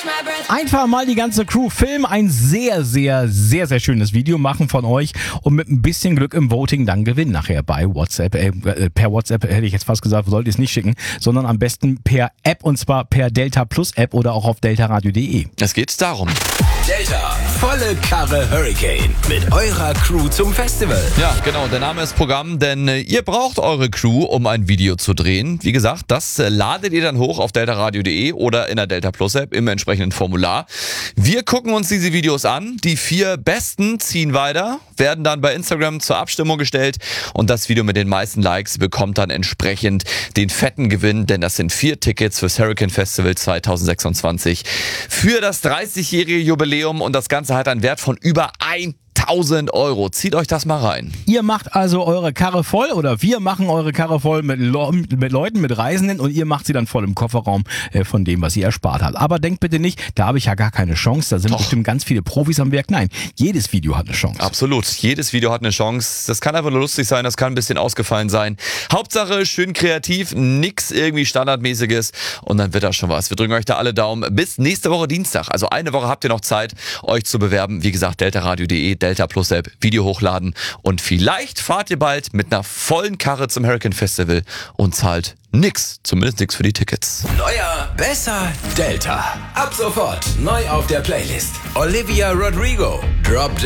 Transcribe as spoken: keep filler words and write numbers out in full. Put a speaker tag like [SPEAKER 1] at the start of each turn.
[SPEAKER 1] Einfach mal die ganze Crew filmen, ein sehr, sehr, sehr, sehr schönes Video machen von euch und mit ein bisschen Glück im Voting dann gewinnen nachher bei WhatsApp. Äh, per WhatsApp hätte ich jetzt fast gesagt, sollt ihr es nicht schicken, sondern am besten per App und zwar per Delta Plus App oder auch auf deltaradio punkt de.
[SPEAKER 2] Es geht darum.
[SPEAKER 3] Delta, volle Karre Hurricane mit eurer Crew zum Festival.
[SPEAKER 2] Ja, genau, der Name ist Programm, denn äh, ihr braucht eure Crew, um ein Video zu drehen. Wie gesagt, das äh, ladet ihr dann hoch auf deltaradio punkt de oder in der Delta Plus App im entsprechenden Formular. Wir gucken uns diese Videos an. Die vier besten ziehen weiter, werden dann bei Instagram zur Abstimmung gestellt und das Video mit den meisten Likes bekommt dann entsprechend den fetten Gewinn, denn das sind vier Tickets fürs Hurricane Festival zwanzig sechsundzwanzig für das dreißigjährige Jubiläum und das Ganze hat einen Wert von über tausend Euro. Zieht euch das mal rein.
[SPEAKER 1] Ihr macht also eure Karre voll oder wir machen eure Karre voll mit, Le- mit Leuten, mit Reisenden und ihr macht sie dann voll im Kofferraum äh, von dem, was ihr erspart habt. Aber denkt bitte nicht, da habe ich ja gar keine Chance, da sind
[SPEAKER 2] Doch.
[SPEAKER 1] bestimmt ganz viele Profis am Werk. Nein, jedes Video hat eine Chance.
[SPEAKER 2] Absolut. Jedes Video hat eine Chance. Das kann einfach nur lustig sein, das kann ein bisschen ausgefallen sein. Hauptsache schön kreativ, nix irgendwie Standardmäßiges und dann wird das schon was. Wir drücken euch da alle Daumen. Bis nächste Woche Dienstag. Also eine Woche habt ihr noch Zeit, euch zu bewerben. Wie gesagt, deltaradio punkt de, Delta Plus App, Video hochladen und vielleicht fahrt ihr bald mit einer vollen Karre zum Hurricane Festival und zahlt nix, zumindest nix für die Tickets.
[SPEAKER 3] Neuer, besser, Delta. Ab sofort neu auf der Playlist. Olivia Rodrigo, Drop Dead.